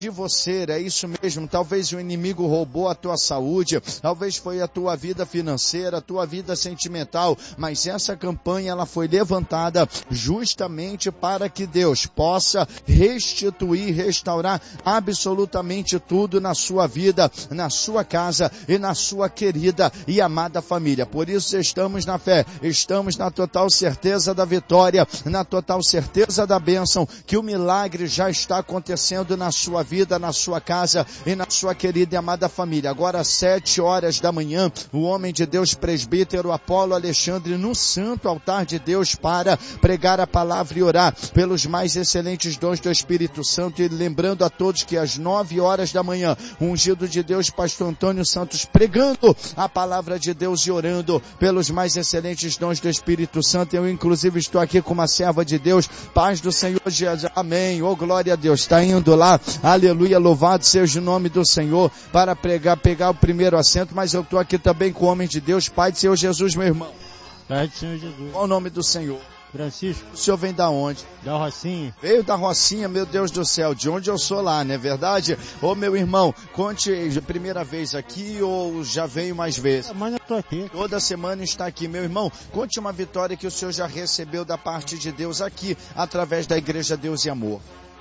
de você, é isso mesmo. Talvez o inimigo roubou a tua saúde, talvez foi a tua vida financeira, a tua vida sentimental, mas essa campanha ela foi levantada justamente para que Deus possa restituir, restaurar absolutamente tudo na sua vida, na sua casa e na sua querida e amada família. Por isso estamos na fé, estamos na total certeza da vitória, na total certeza da bênção, que o milagre já está acontecendo na sua vida, na sua casa e na sua querida e amada família. Agora às 7 horas da manhã, o homem de Deus presbítero Apolo Alexandre no santo altar de Deus para pregar a palavra e orar pelos mais excelentes dons do Espírito Santo. E lembrando a todos que às 9 horas da manhã, o ungido de Deus, pastor Antônio Santos, pregando a palavra de Deus e orando pelos mais excelentes dons do Espírito Santo. Eu inclusive estou aqui com uma serva de Deus, paz do Senhor Jesus, amém, oh glória a Deus, está indo lá, aleluia, louvado seja o nome do Senhor, para pegar o primeiro assento, mas eu estou aqui também com o homem de Deus, pai do Senhor Jesus, meu irmão. Pai do Senhor Jesus. Qual o nome do Senhor? Francisco. O senhor vem da onde? Da Rocinha. Veio da Rocinha, meu Deus do céu, de onde eu sou lá, não é verdade? Ô meu irmão, conte, primeira vez aqui ou já veio mais vezes? Mas eu estou aqui. Toda semana está aqui, meu irmão, conte uma vitória que o senhor já recebeu da parte de Deus aqui, através da Igreja Deus e Amor.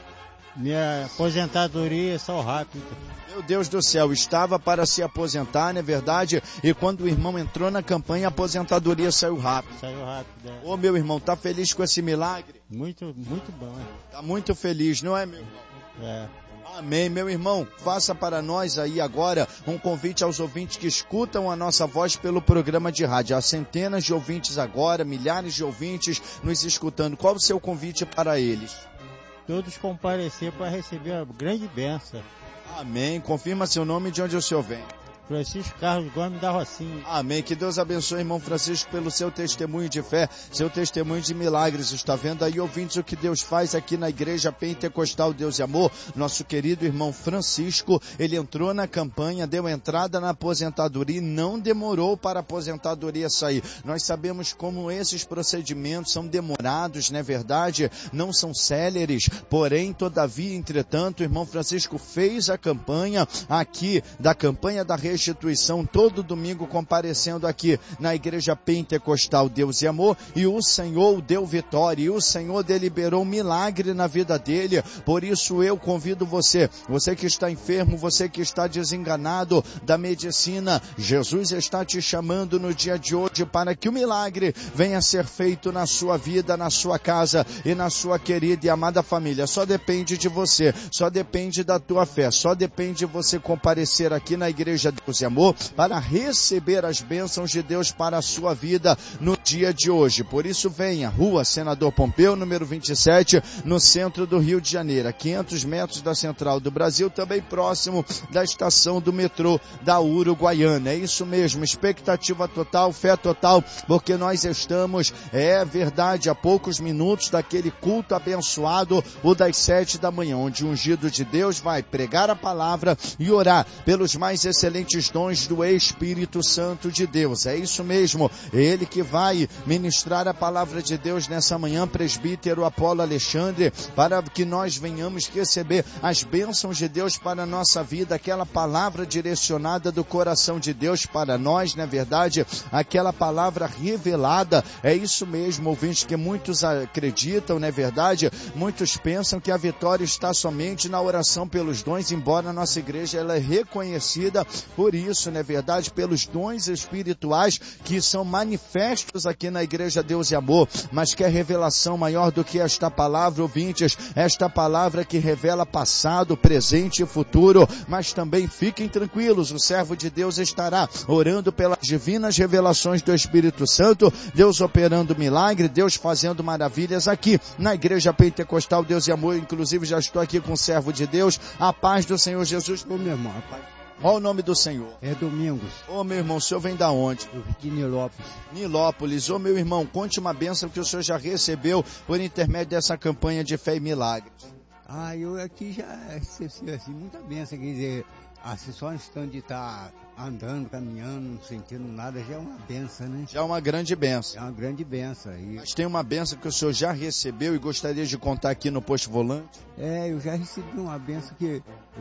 Minha aposentadoria só rápido. Meu Deus do céu, estava para se aposentar, não é verdade? E quando o irmão entrou na campanha, a aposentadoria saiu rápido. Saiu rápido, é. Ô meu irmão, tá feliz com esse milagre? Muito, muito bom, é. Tá muito feliz, não é, meu irmão? É. Amém, meu irmão, faça para nós aí agora um convite aos ouvintes que escutam a nossa voz pelo programa de rádio. Há centenas de ouvintes agora, milhares de ouvintes nos escutando. Qual o seu convite para eles? Todos comparecer para receber a grande bênção. Amém. Confirma seu nome e de onde o senhor vem. Francisco Carlos Gomes da Rocinha. Amém. Que Deus abençoe, irmão Francisco, pelo seu testemunho de fé, seu testemunho de milagres. Está vendo aí, ouvintes, o que Deus faz aqui na Igreja Pentecostal Deus e Amor? Nosso querido irmão Francisco, ele entrou na campanha, deu entrada na aposentadoria e não demorou para a aposentadoria sair. Nós sabemos como esses procedimentos são demorados, não é verdade? Não são céleres, porém, todavia, entretanto, o irmão Francisco fez a campanha aqui, da campanha da restituição, todo domingo comparecendo aqui na Igreja Pentecostal Deus e Amor, e o Senhor deu vitória, e o Senhor deliberou milagre na vida dele. Por isso eu convido você que está enfermo, você que está desenganado da medicina, Jesus está te chamando no dia de hoje para que o milagre venha a ser feito na sua vida, na sua casa e na sua querida e amada família. Só depende de você, só depende da tua fé, só depende de você comparecer aqui na Igreja Deus e Amor para receber as bênçãos de Deus para a sua vida no dia de hoje. Por isso venha, Rua Senador Pompeu, número 27, no centro do Rio de Janeiro, a 500 metros da Central do Brasil, também próximo da estação do metrô da Uruguaiana. É isso mesmo, expectativa total, fé total, porque nós estamos, é verdade, a poucos minutos daquele culto abençoado, o das 7 da manhã, onde o ungido de Deus vai pregar a palavra e orar pelos mais excelentes dons do Espírito Santo de Deus. É isso mesmo, ele que vai ministrar a palavra de Deus nessa manhã, presbítero Apolo Alexandre, para que nós venhamos receber as bênçãos de Deus para a nossa vida, aquela palavra direcionada do coração de Deus para nós, não é verdade? Aquela palavra revelada, é isso mesmo, ouvintes, que muitos acreditam, não é verdade? Muitos pensam que a vitória está somente na oração pelos dons, embora a nossa igreja ela é reconhecida por isso, não é verdade? Pelos dons espirituais que são manifestos aqui na Igreja Deus e Amor, mas que é revelação maior do que esta palavra, ouvintes, esta palavra que revela passado, presente e futuro, mas também fiquem tranquilos, o servo de Deus estará orando pelas divinas revelações do Espírito Santo, Deus operando milagre, Deus fazendo maravilhas aqui na Igreja Pentecostal Deus e Amor. Inclusive já estou aqui com o servo de Deus, a paz do Senhor Jesus. Ô meu irmão, rapaz. Qual o nome do Senhor? É Domingos. Ô meu irmão, o senhor vem da onde? De Nilópolis. Nilópolis. Ô meu irmão, conte uma bênção que o senhor já recebeu por intermédio dessa campanha de fé e milagres. Eu aqui já recebi assim, muita bênção, quer dizer, assim, só no instante de estar andando, caminhando, não sentindo nada, já é uma benção, né? Já é uma grande bênção. É uma grande benção. E, Mas tem uma bênção que o senhor já recebeu e gostaria de contar aqui no Posto Volante? eu já recebi uma benção que